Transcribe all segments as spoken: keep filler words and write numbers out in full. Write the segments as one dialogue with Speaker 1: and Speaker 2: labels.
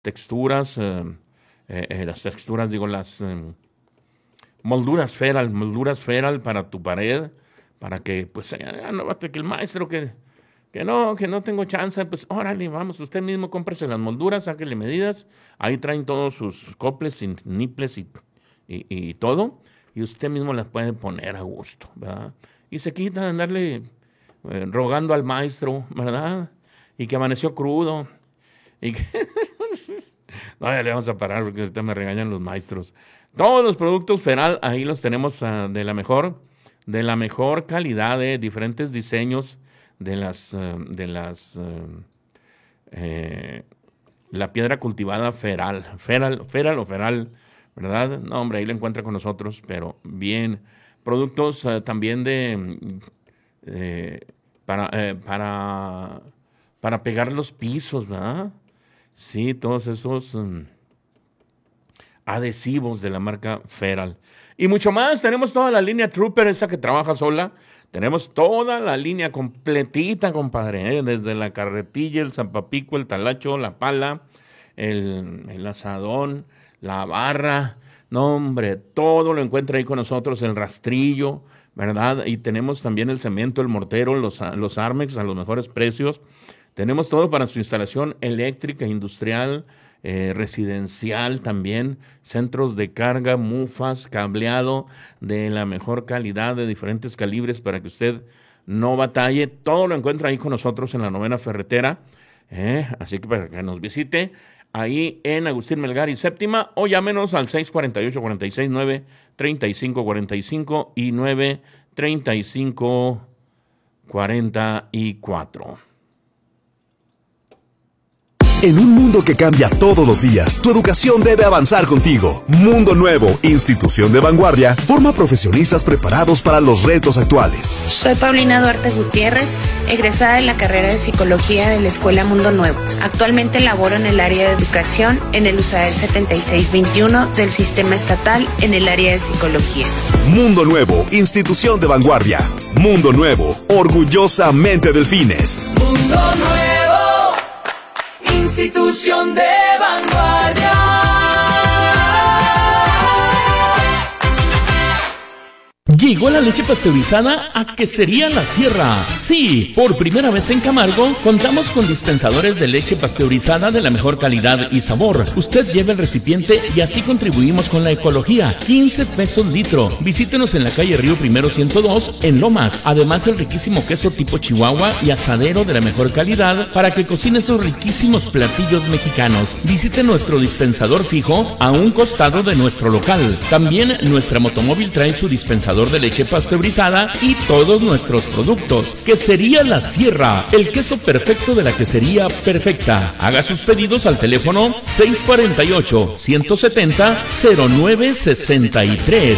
Speaker 1: texturas, eh, eh, eh, las texturas, digo, las eh, molduras Feral, molduras Feral para tu pared, para que, pues, ya no bate que el maestro que, que no, que no tengo chance, pues, órale, vamos, usted mismo cómprese las molduras, sáquele medidas, ahí traen todos sus coples y niples y, y, y todo, y usted mismo las puede poner a gusto, ¿verdad? Y se quita de andarle eh, rogando al maestro, ¿verdad? Y que amaneció crudo, y que... No, ya le vamos a parar porque ahorita me regañan los maestros. Todos los productos Feral, ahí los tenemos uh, de la mejor, de la mejor calidad, de diferentes diseños de las, uh, de las, uh, eh, la piedra cultivada Feral, Feral, Feral o Feral, ¿verdad? No, hombre, ahí lo encuentra con nosotros, pero bien. Productos uh, también de, eh, para, eh, para, para pegar los pisos, ¿verdad? Sí, todos esos um, adhesivos de la marca Feral. Y mucho más, tenemos toda la línea Trooper, esa que trabaja sola. Tenemos toda la línea completita, compadre, ¿eh? Desde la carretilla, el zapapico, el talacho, la pala, el, el asadón, la barra. No, hombre, todo lo encuentra ahí con nosotros, el rastrillo, ¿verdad? Y tenemos también el cemento, el mortero, los, los Armex a los mejores precios. Tenemos todo para su instalación eléctrica, industrial, eh, residencial también, centros de carga, mufas, cableado de la mejor calidad, de diferentes calibres para que usted no batalle. Todo lo encuentra ahí con nosotros en la Novena Ferretera, eh, así que para que nos visite ahí en Agustín Melgar y Séptima, o llámenos al seis cuatro ocho, cuatro seis nueve, tres cinco cuatro cinco y nueve tres cinco cuatro cuatro.
Speaker 2: En un mundo que cambia todos los días, tu educación debe avanzar contigo. Mundo Nuevo, institución de vanguardia, forma profesionistas preparados para los retos actuales.
Speaker 3: Soy Paulina Duarte Gutiérrez, egresada de la carrera de Psicología de la Escuela Mundo Nuevo. Actualmente laboro en el área de educación en el U S A E R setenta y seis veintiuno del Sistema Estatal en el área de Psicología.
Speaker 2: Mundo Nuevo, institución de vanguardia. Mundo Nuevo, orgullosamente Delfines.
Speaker 4: Mundo Nuevo, institución de vanguardia.
Speaker 5: Llegó la leche pasteurizada a Quesería La Sierra. Sí, por primera vez en Camargo contamos con dispensadores de leche pasteurizada de la mejor calidad y sabor. Usted lleva el recipiente y así contribuimos con la ecología. quince pesos litro. Visítenos en la calle Río Primero ciento dos en Lomas. Además, el riquísimo queso tipo Chihuahua y asadero de la mejor calidad para que cocine esos riquísimos platillos mexicanos. Visite nuestro dispensador fijo a un costado de nuestro local. También nuestra motomóvil trae su dispensador de leche pasteurizada y todos nuestros productos. Quesería La Sierra, el queso perfecto de la quesería perfecta. Haga sus pedidos al teléfono seis cuatro ocho, uno siete cero, cero nueve seis tres.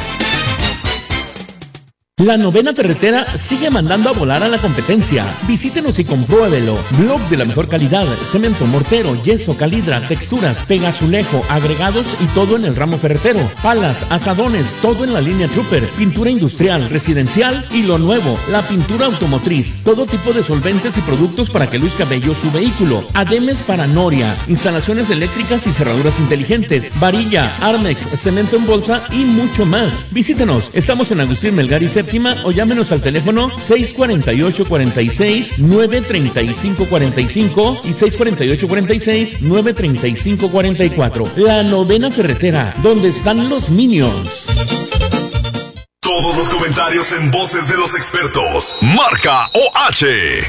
Speaker 5: La Novena Ferretera sigue mandando a volar a la competencia. Visítenos y compruébelo. Blog de la mejor calidad, cemento, mortero, yeso, calidra, texturas, pegazulejo, agregados y todo en el ramo ferretero. Palas, asadones, todo en la línea Trooper. Pintura industrial, residencial y lo nuevo, la pintura automotriz. Todo tipo de solventes y productos para que luzca bello su vehículo. Ademes para noria, instalaciones eléctricas y cerraduras inteligentes, varilla, Armex, cemento en bolsa y mucho más. Visítenos. Estamos en Agustín Melgar y Séptima o llámenos al teléfono seis cuatro ocho, cuatro seis, nueve tres cinco cuatro cinco y seis cuatro ocho, cuatro seis, nueve tres cinco cuatro cuatro. La Novena Ferretera, donde están los Minions.
Speaker 2: Todos los comentarios en voces de los expertos. Marca O H.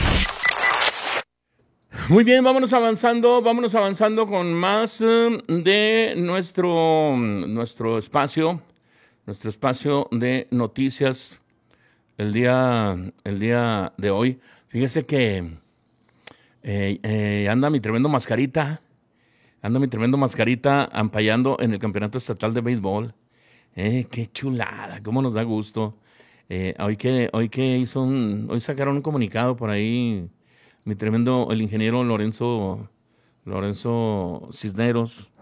Speaker 1: Muy bien, vámonos avanzando, vámonos avanzando con más uh, de nuestro, nuestro espacio, nuestro espacio de noticias el día, el día de hoy. Fíjese que eh, eh, anda mi tremendo mascarita, anda mi tremendo mascarita ampallando en el campeonato estatal de béisbol. Eh, qué chulada, cómo nos da gusto. Eh, hoy que, hoy que hizo un, hoy sacaron un comunicado por ahí, mi tremendo, el ingeniero Lorenzo, Lorenzo Cisneros,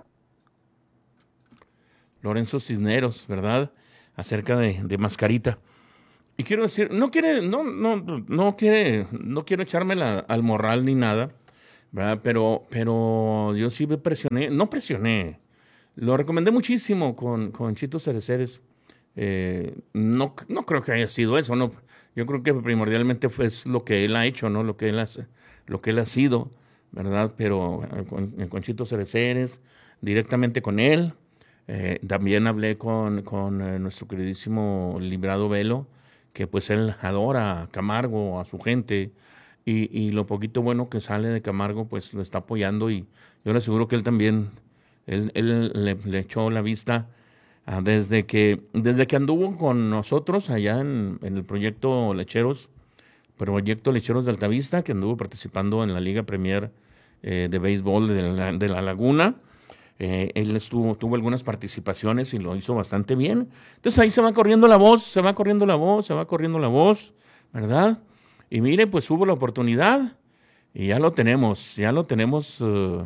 Speaker 1: Lorenzo Cisneros, ¿verdad? Acerca de, de mascarita. Y quiero decir, no quiere, no, no, no quiere, no quiero echarme la, al morral ni nada, ¿verdad? Pero, pero yo sí me presioné, no presioné, lo recomendé muchísimo con, con Chito Cereceres. Eh, no, no creo que haya sido eso, no. Yo creo que primordialmente fue lo que él ha hecho, ¿no? Lo que él ha, lo que él ha sido, ¿verdad? Pero con, con Chito Cereceres, directamente con él. Eh, también hablé con, con eh, nuestro queridísimo Librado Velo, que pues él adora a Camargo, a su gente, y, y lo poquito bueno que sale de Camargo, pues lo está apoyando, y yo le aseguro que él también, él, él le, le echó la vista uh, desde que desde que anduvo con nosotros allá en, en el proyecto Lecheros, proyecto Lecheros de Altavista, que anduvo participando en la Liga Premier eh, de Béisbol de la, de la Laguna. Eh, él estuvo, tuvo algunas participaciones y lo hizo bastante bien. Entonces ahí se va corriendo la voz, se va corriendo la voz, se va corriendo la voz, ¿verdad? Y mire, pues hubo la oportunidad y ya lo tenemos, ya lo tenemos uh,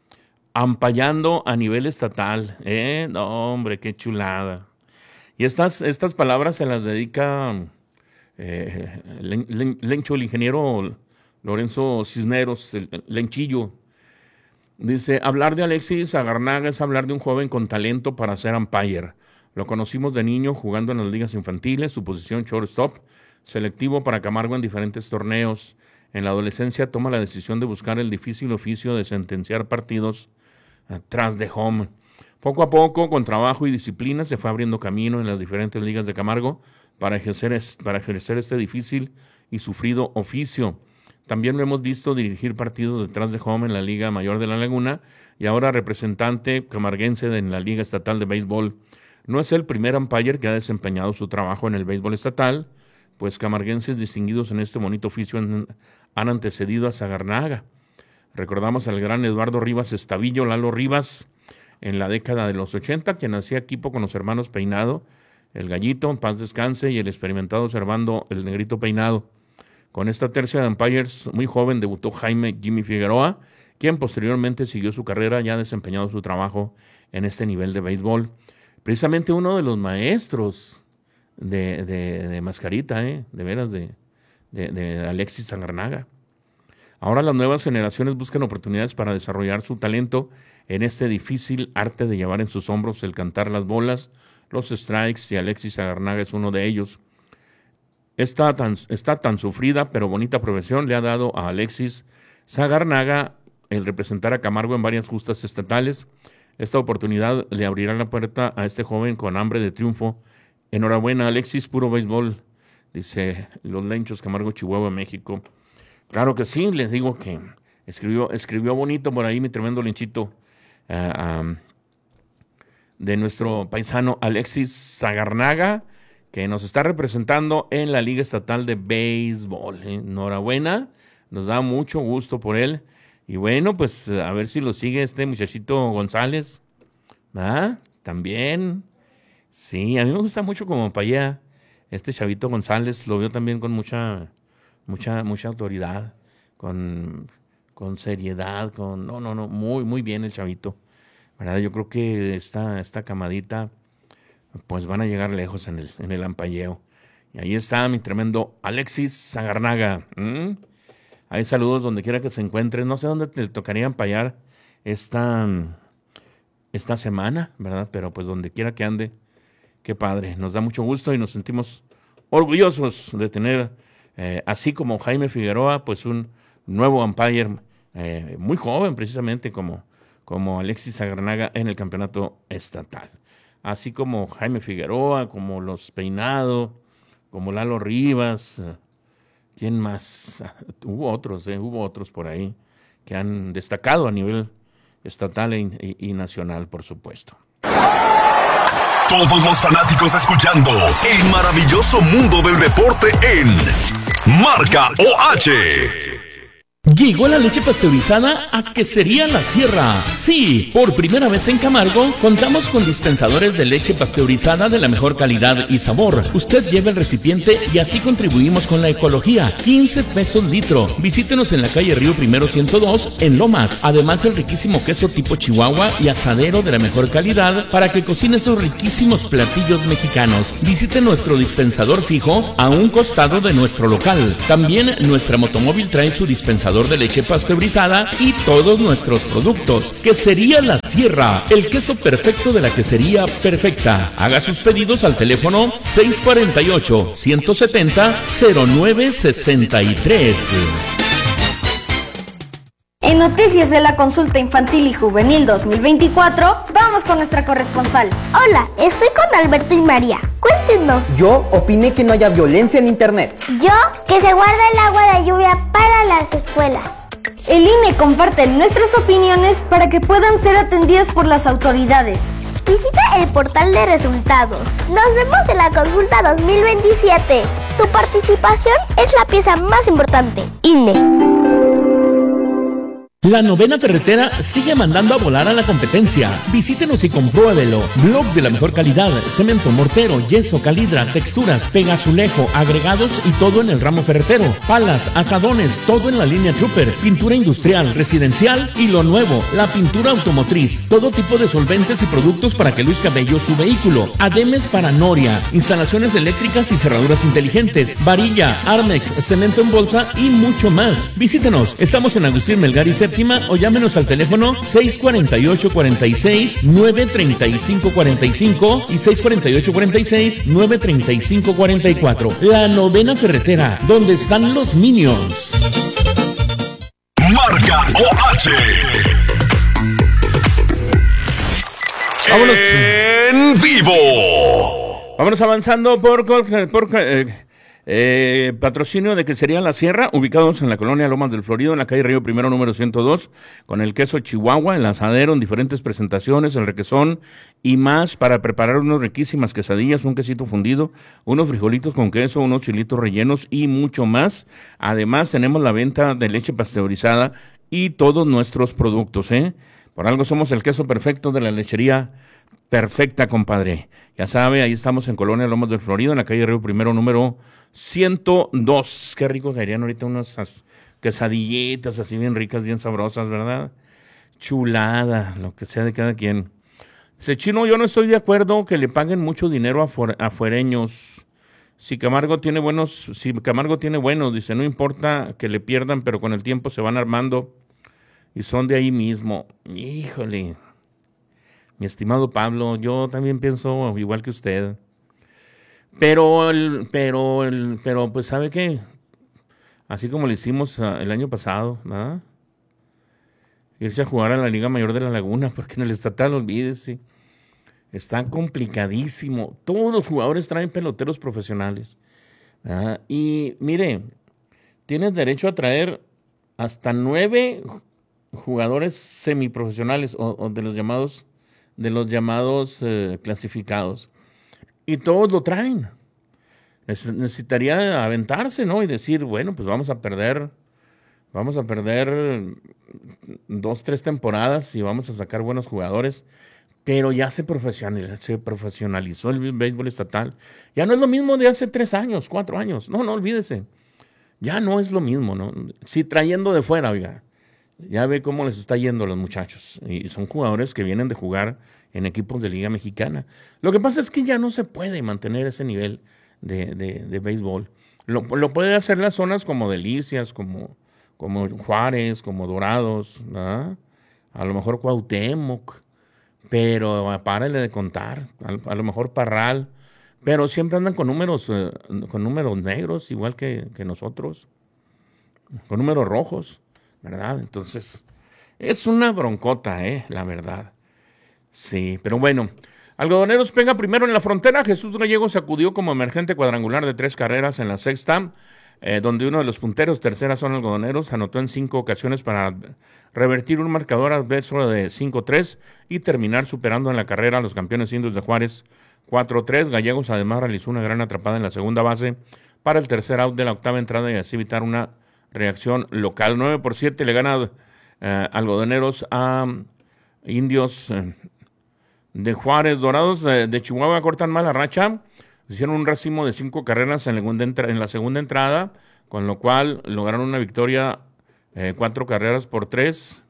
Speaker 1: ampallando a nivel estatal. ¿eh? No, hombre, qué chulada. Y estas, estas palabras se las dedica eh, Lencho, el ingeniero Lorenzo Cisneros, el, el Lenchillo. Dice, hablar de Alexis Agarnaga es hablar de un joven con talento para ser umpire. Lo conocimos de niño jugando en las ligas infantiles, su posición shortstop, selectivo para Camargo en diferentes torneos. En la adolescencia toma la decisión de buscar el difícil oficio de sentenciar partidos tras de home. Poco a poco, con trabajo y disciplina, se fue abriendo camino en las diferentes ligas de Camargo para ejercer, para ejercer este difícil y sufrido oficio. También lo hemos visto dirigir partidos detrás de home en la Liga Mayor de la Laguna y ahora representante camarguense en la Liga Estatal de Béisbol. No es el primer umpire que ha desempeñado su trabajo en el béisbol estatal, pues camarguenses distinguidos en este bonito oficio han, han antecedido a Sagarnaga. Recordamos al gran Eduardo Rivas Estavillo, Lalo Rivas, en la década de los ochenta, quien hacía equipo con los hermanos Peinado, el Gallito, en paz descanse, y el experimentado Servando, el Negrito Peinado. Con esta tercia de umpires muy joven debutó Jaime Jimmy Figueroa, quien posteriormente siguió su carrera, ya desempeñado su trabajo en este nivel de béisbol. Precisamente uno de los maestros de, de, de Mascarita, ¿eh? de veras, de, de, de Alexis Agarnaga. Ahora las nuevas generaciones buscan oportunidades para desarrollar su talento en este difícil arte de llevar en sus hombros el cantar las bolas, los strikes, y Alexis Agarnaga es uno de ellos. Esta tan, esta tan sufrida pero bonita profesión le ha dado a Alexis Agarnaga el representar a Camargo en varias justas estatales. Esta oportunidad le abrirá la puerta a este joven con hambre de triunfo. Enhorabuena, Alexis, puro béisbol, dice Los Lenchos, Camargo, Chihuahua, México. Claro que sí, les digo que escribió, escribió bonito por ahí mi tremendo Lenchito uh, um, de nuestro paisano Alexis Agarnaga, que nos está representando en la Liga Estatal de Béisbol. ¿eh? Enhorabuena, nos da mucho gusto por él. Y bueno, pues a ver si lo sigue este muchachito González. ¿Ah? También. Sí, a mí me gusta mucho como para allá. Este chavito González lo veo también con mucha, mucha, mucha autoridad, con, con seriedad, con, no, no, no, muy, muy bien el chavito. ¿Verdad? Yo creo que esta, esta camadita pues van a llegar lejos en el, en el ampalleo. Y ahí está mi tremendo Alexis Agarnaga. ¿Mm? Hay saludos donde quiera que se encuentre. No sé dónde te tocaría ampallar esta, esta semana, ¿verdad? Pero pues donde quiera que ande, qué padre. Nos da mucho gusto y nos sentimos orgullosos de tener, eh, así como Jaime Figueroa, pues un nuevo umpire eh, muy joven precisamente como, como Alexis Agarnaga en el campeonato estatal. Así como Jaime Figueroa, como los Peinado, como Lalo Rivas, ¿quién más? Hubo otros, eh, hubo otros por ahí que han destacado a nivel estatal e, y, y nacional, por supuesto.
Speaker 2: Todos los fanáticos escuchando el maravilloso mundo del deporte en Marca O H.
Speaker 5: Llegó la leche pasteurizada a Quesería La Sierra. Sí, por primera vez en Camargo, contamos con dispensadores de leche pasteurizada de la mejor calidad y sabor. Usted lleva el recipiente y así contribuimos con la ecología. quince pesos litro. Visítenos en la calle Río Primero ciento dos, en Lomas. Además, el riquísimo queso tipo Chihuahua y asadero de la mejor calidad para que cocine esos riquísimos platillos mexicanos. Visite nuestro dispensador fijo a un costado de nuestro local. También nuestra motomóvil trae su dispensador proveedor de leche pasteurizada y todos nuestros productos. Quesería La Sierra, el queso perfecto de la quesería perfecta. Haga sus pedidos al teléfono seis cuatro ocho, uno siete cero, cero nueve seis tres.
Speaker 6: En Noticias de la Consulta Infantil y Juvenil dos mil veinticuatro, vamos con nuestra corresponsal.
Speaker 7: Hola, estoy con Alberto y María. Cuéntenos.
Speaker 8: Yo opiné que no haya violencia en internet.
Speaker 7: Yo, que se guarde el agua de lluvia para las escuelas.
Speaker 6: El I N E comparte nuestras opiniones para que puedan ser atendidas por las autoridades.
Speaker 7: Visita el portal de resultados. Nos vemos en la consulta dos mil veintisiete. Tu participación es la pieza más importante. I N E.
Speaker 5: La Novena Ferretera sigue mandando a volar a la competencia. Visítenos y compruébelo. Blog de la mejor calidad, cemento, mortero, yeso, calidra, texturas, pega, azulejo, agregados y todo en el ramo ferretero. Palas, asadones, todo en la línea Trooper. Pintura industrial, residencial y lo nuevo, la pintura automotriz. Todo tipo de solventes y productos para que luzca bello su vehículo. Ademes para noria, instalaciones eléctricas y cerraduras inteligentes, varilla, Armex, cemento en bolsa y mucho más. Visítenos. Estamos en Agustín Melgar y Séptima o llámenos al teléfono seis cuatro ocho, cuatro seis, nueve tres cinco cuatro cinco y seis cuatro ocho, cuatro seis, nueve tres cinco cuatro cuatro. La Novena Ferretera, donde están los Minions.
Speaker 2: Marca O H.
Speaker 1: Vámonos.
Speaker 2: En vivo.
Speaker 1: Vámonos avanzando por, por eh, eh, patrocinio de Quesería La Sierra, ubicados en la colonia Lomas del Florido, en la calle Río Primero número ciento dos, con el queso Chihuahua, el asadero en diferentes presentaciones, el requesón y más para preparar unas riquísimas quesadillas, un quesito fundido, unos frijolitos con queso, unos chilitos rellenos y mucho más. Además tenemos la venta de leche pasteurizada y todos nuestros productos, ¿eh? Por algo somos el queso perfecto de la lechería perfecta, compadre. Ya sabe, ahí estamos en Colonia Lomas del Florido, en la calle Río Primero número ciento dos. Qué rico caerían ahorita unas quesadillitas así bien ricas, bien sabrosas, ¿verdad? Chulada, lo que sea de cada quien. Dice Chino, yo no estoy de acuerdo que le paguen mucho dinero a, fuer, a fuereños. Si Camargo tiene buenos, si Camargo tiene buenos, dice, no importa que le pierdan, pero con el tiempo se van armando y son de ahí mismo. Híjole, mi estimado Pablo, yo también pienso igual que usted. Pero, el, pero, el, pero, pues, ¿sabe qué? Así como lo hicimos uh, el año pasado, ¿verdad? Irse a jugar a la Liga Mayor de la Laguna, porque en el estatal, olvídese, está complicadísimo. Todos los jugadores traen peloteros profesionales, ¿verdad? Y, mire, tienes derecho a traer hasta nueve jugadores semiprofesionales o, o de los llamados, de los llamados eh, clasificados. Y todos lo traen. Necesitaría aventarse, ¿no? Y decir, bueno, pues vamos a perder, vamos a perder dos, tres temporadas y vamos a sacar buenos jugadores. Pero ya se profesionalizó, se profesionalizó el béisbol estatal. Ya no es lo mismo de hace tres años, cuatro años. No, no, olvídese. Ya no es lo mismo, ¿no? Sí, trayendo de fuera, oiga. Ya ve cómo les está yendo a los muchachos. Y son jugadores que vienen de jugar en equipos de Liga Mexicana. Lo que pasa es que ya no se puede mantener ese nivel de, de, de béisbol. Lo, lo puede hacer las zonas como Delicias, como, como Juárez, como Dorados, ¿verdad? A lo mejor Cuauhtémoc, pero párale de contar. A, a lo mejor Parral, pero siempre andan con números, eh, con números negros, igual que, que nosotros, con números rojos, ¿verdad? Entonces, es una broncota, ¿eh? La verdad. Sí, pero bueno. Algodoneros pega primero en la frontera. Jesús Gallegos acudió como emergente cuadrangular de tres carreras en la sexta, eh, donde uno de los punteros, tercera son algodoneros, anotó en cinco ocasiones para revertir un marcador adverso de cinco tres y terminar superando en la carrera a los campeones indios de Juárez cuatro tres. Gallegos además realizó una gran atrapada en la segunda base para el tercer out de la octava entrada y así evitar una reacción local. nueve por siete le gana eh, algodoneros a indios eh, de Juárez. Dorados eh, de Chihuahua cortan mala racha. Hicieron un racimo de cinco carreras en la segunda, entra- en la segunda entrada, con lo cual lograron una victoria, eh, cuatro carreras por tres.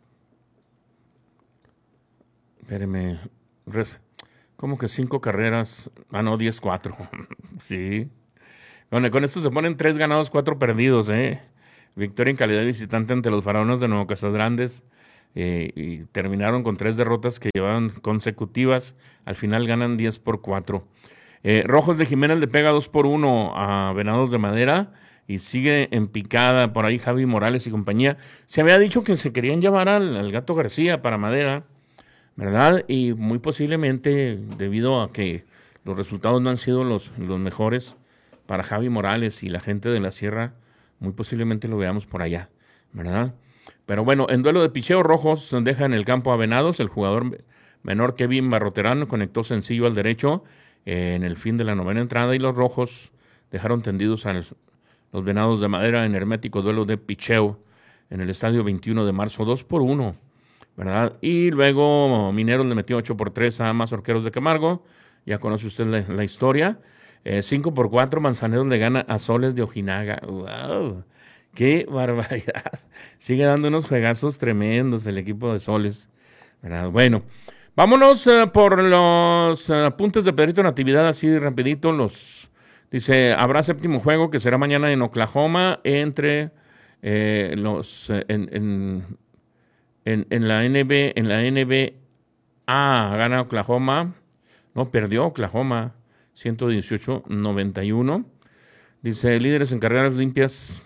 Speaker 1: Espéreme. Res- ¿Cómo que cinco carreras? Ah, no, diez cuatro. Sí. Con, con esto se ponen tres ganados, cuatro perdidos, ¿eh? victoria en calidad de visitante ante los Faraones de Nuevo Casas Grandes. Eh, y terminaron con tres derrotas que llevaban consecutivas. Al final ganan diez por cuatro. Eh, Rojos de Jiménez le pega dos por uno a Venados de Madera y sigue en picada por ahí Javi Morales y compañía. Se había dicho que se querían llevar al, al Gato García para Madera, ¿verdad? Y muy posiblemente, debido a que los resultados no han sido los, los mejores para Javi Morales y la gente de la Sierra, muy posiblemente lo veamos por allá, ¿verdad? Pero bueno, en duelo de picheo, Rojos deja en el campo a Venados. El jugador menor Kevin Barroterano conectó sencillo al derecho eh, en el fin de la novena entrada y los Rojos dejaron tendidos a los Venados de Madera en hermético duelo de picheo en el estadio veintiuno de marzo, dos por uno, ¿verdad? Y luego Mineros le metió ocho por tres a Mazorqueros de Camargo. Ya conoce usted la, la historia. Eh, cinco por cuatro, Manzaneros le gana a Soles de Ojinaga. ¡Wow! ¡Qué barbaridad! Sigue dando unos juegazos tremendos el equipo de Soles, ¿verdad? Bueno, vámonos uh, por los uh, apuntes de Pedrito Natividad, así rapidito. Los dice, habrá séptimo juego que será mañana en Oklahoma entre eh, los uh, en, en, en, en la N B en la N B A gana Oklahoma, no perdió Oklahoma ciento dieciocho a noventa y uno. Dice, líderes en carreras limpias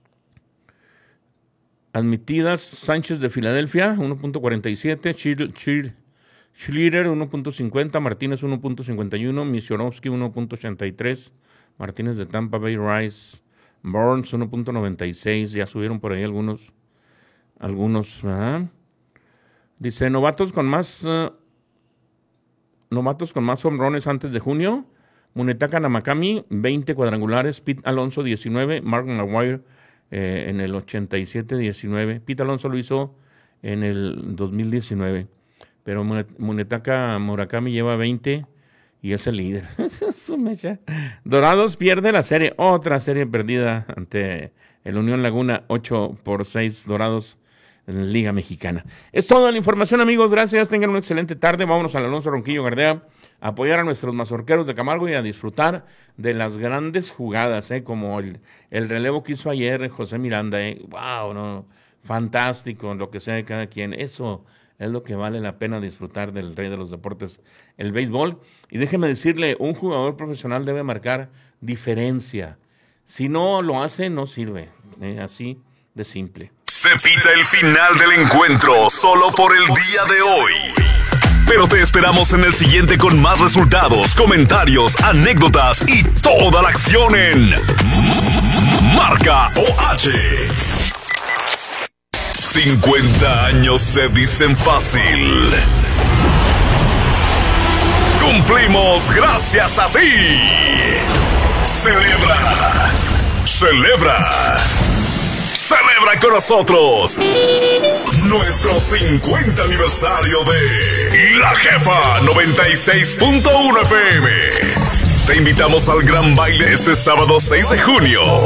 Speaker 1: admitidas, Sánchez de Filadelfia, uno punto cuarenta y siete, Schlitter, uno punto cincuenta, Martínez, uno punto cincuenta y uno, Misionovsky, uno punto ochenta y tres, Martínez de Tampa Bay Rice, Burns, uno punto noventa y seis, ya subieron por ahí algunos, algunos, ¿verdad? Dice, novatos con más, uh, novatos con más home runs antes de junio, Munetaka Namakami, veinte cuadrangulares, Pete Alonso, diecinueve, Mark Maguire, Eh, en el ochenta y siete diecinueve. Pete Alonso lo hizo en el dos mil diecinueve, pero Munetaka Murakami lleva veinte y es el líder. Dorados pierde la serie, otra serie perdida ante el Unión Laguna, ocho por seis Dorados en la Liga Mexicana. Es toda la información, amigos, gracias, tengan una excelente tarde. Vámonos al Alonso Ronquillo Gardea a apoyar a nuestros mazorqueros de Camargo y a disfrutar de las grandes jugadas, ¿eh? Como el, el relevo que hizo ayer José Miranda, ¿eh? Wow, no, fantástico, lo que sea de cada quien. Eso es lo que vale la pena disfrutar del rey de los deportes, el béisbol. Y déjeme decirle, un jugador profesional debe marcar diferencia. Si no lo hace, no sirve, ¿eh? Así de simple.
Speaker 2: Se pita el final del encuentro solo por el día de hoy. Pero te esperamos en el siguiente con más resultados, comentarios, anécdotas y toda la acción en Marca O H. cincuenta años se dicen fácil. Cumplimos gracias a ti. Celebra. Celebra. Celebra con nosotros nuestro cincuenta aniversario de La Jefa noventa y seis punto uno F M. Te invitamos al gran baile este sábado seis de junio.